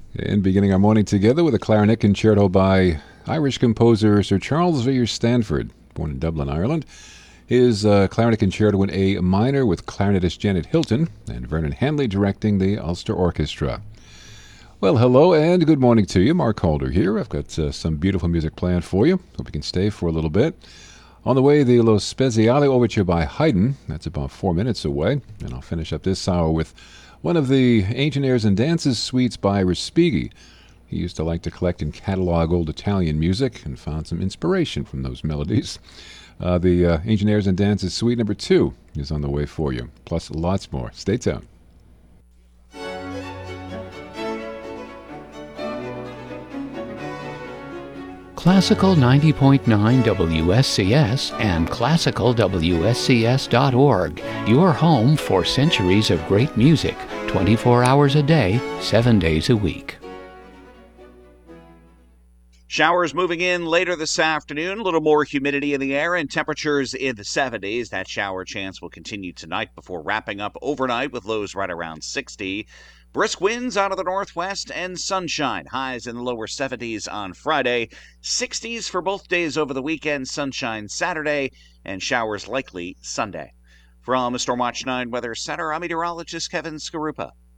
And beginning our morning together with a clarinet concerto by Irish composer Sir Charles Villiers Stanford, born in Dublin, Ireland. His clarinet concerto in A minor with clarinetist Janet Hilton and Vernon Hanley directing the Ulster Orchestra. Well, hello and good morning to you. Mark Calder here. I've got some beautiful music planned for you. Hope you can stay for a little bit. On the way, the Lo Speziale Overture by Haydn. That's about 4 minutes away. And I'll finish up this hour with one of the Ancient Airs and Dances suites by Respighi. He used to like to collect and catalog old Italian music and found some inspiration from those melodies. The Ancient Airs and Dances suite number 2 is on the way for you, plus lots more. Stay tuned. Classical 90.9 WSCS and classicalwscs.org, your home for centuries of great music, 24 hours a day, 7 days a week. Showers moving in later this afternoon, a little more humidity in the air and temperatures in the 70s. That shower chance will continue tonight before wrapping up overnight with lows right around 60. Brisk winds out of the northwest and sunshine. Highs in the lower 70s on Friday. 60s for both days over the weekend. Sunshine Saturday and showers likely Sunday. From the Stormwatch 9 Weather Center, I'm meteorologist Kevin Skarupa.